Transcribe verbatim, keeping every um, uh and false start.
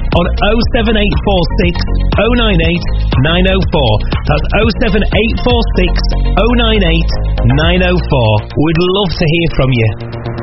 on oh seven eight four six, oh nine eight, nine oh four. That's oh seven eight four six, oh nine eight, nine oh four. We'd love to hear from you.